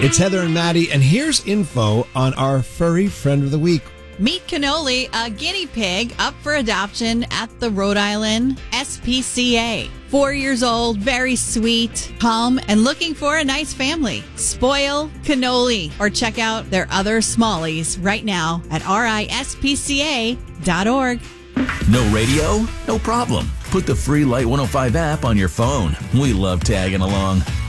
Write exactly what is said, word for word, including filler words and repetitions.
It's Heather and Maddie, and here's info on our furry friend of the week. Meet Cannoli, a guinea pig up for adoption at the Rhode Island S P C A. Four years old, very sweet, calm, and looking for a nice family. Spoil Cannoli, or check out their other smallies right now at R I S P C A dot org. No radio? No problem. Put the free Light one oh five app on your phone. We love tagging along.